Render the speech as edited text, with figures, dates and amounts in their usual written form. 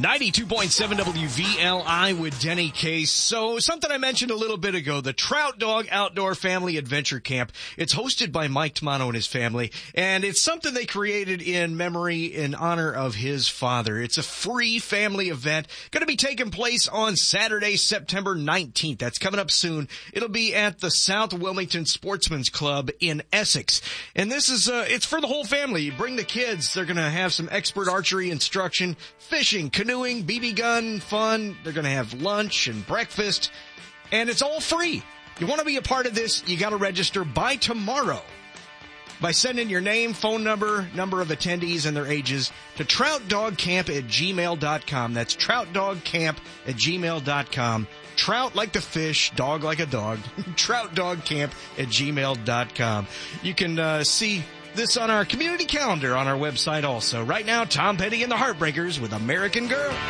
92.7 WVLI with Denny Case. So something I mentioned a little bit ago, the Trout Dog Outdoor Family Adventure Camp. It's hosted by Mike Tamano and his family, and it's something they created in memory, in honor of his father. It's a free family event going to be taking place on Saturday, September 19th. That's coming up soon. It'll be at the South Wilmington Sportsman's Club in Essex. And this is, it's for the whole family. You bring the kids. They're going to have some expert archery instruction, fishing, canoeing, BB gun fun. They're going to have lunch and breakfast, and it's all free. You want to be a part of this, you got to register by tomorrow by sending your name, phone number, number of attendees, and their ages to troutdogcamp@gmail.com. That's troutdogcamp@gmail.com. Trout like the fish, dog like a dog. troutdogcamp@gmail.com. You can see this on our community calendar on our website also. Right now, Tom Petty and the Heartbreakers with American Girl.